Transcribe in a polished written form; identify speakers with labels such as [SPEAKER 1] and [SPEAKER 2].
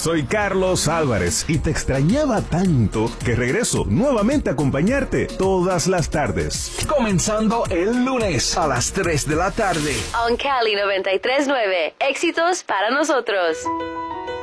[SPEAKER 1] Soy Carlos Álvarez y te extrañaba tanto que regreso nuevamente a acompañarte todas las tardes.
[SPEAKER 2] Comenzando el lunes a las 3 de la tarde.
[SPEAKER 3] On Cali 93.9. Éxitos para nosotros.